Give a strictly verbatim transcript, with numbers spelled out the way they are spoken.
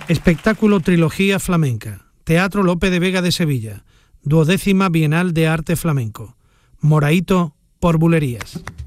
Espectáculo Trilogía Flamenca. Teatro Lope de Vega de Sevilla. Duodécima Bienal de Arte Flamenco. Moraíto por Bulerías.